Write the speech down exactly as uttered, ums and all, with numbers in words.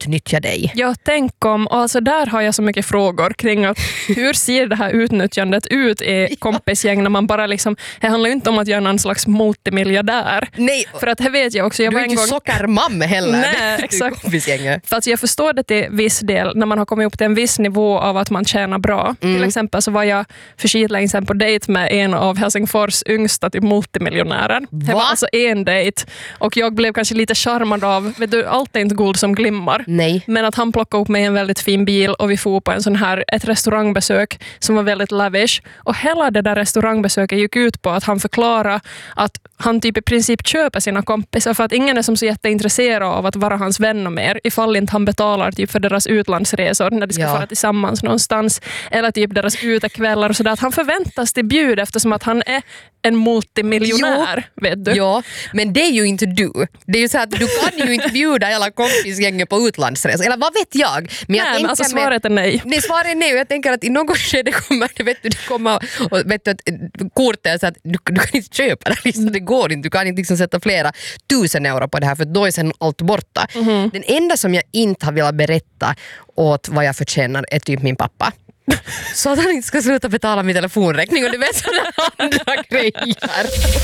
utnyttja dig. Ja, tänk om, alltså där har jag så mycket frågor kring att hur ser det här utnyttjandet ut i kompisgäng när man bara liksom, det handlar ju inte om att göra någon slags multimiljardär. Nej, för att det vet jag också. Jag du var är en inte gång... sockermam heller. Nej, exakt. För att jag förstår det till viss del när man har kommit upp till en viss nivå av att man tjänar bra. Mm. Till exempel så var jag för skitlänge sedan på dejt med en av Helsingfors yngsta till multimiljonären. Va? Det var alltså en dejt och jag blev kanske lite charmad av, vet du, allt är inte guld som glimmar. Nej. Men att han plockade upp mig i en väldigt fin bil och vi får på en sån här, ett restaurangbesök som var väldigt lavish. Och hela det där restaurangbesöket gick ut på att han förklarade att han typ i princip köper sina kompisar för att ingen är som så jätteintresserad av att vara hans vän och mer ifall inte han betalar typ för deras utlandsresor när de ska ja. fara tillsammans någonstans eller typ deras utekvällar och sådär. Att han förväntas till bjud eftersom att han är en multimiljonär, jo. vet du? Ja, men det är ju inte du. Det är ju så att du kan ju inte bjuda hela kompisgänget på utlandsresor. Eller vad vet jag? Men jag nej, men alltså svaret är nej. Nej, svaret är nej och jag tänker att i något skede kommer det, vet du, det kommer och vet du att kortet är så att du, du kan inte köpa det. Liksom, det går inte. Du kan inte liksom sätta flera tusen euro på det här för då är sen allt borta. Mm-hmm. Den enda som jag inte har velat berätta åt vad jag förtjänar är typ min pappa. Så att han inte ska sluta betala min telefonräkning och det vet sådana andra grejer.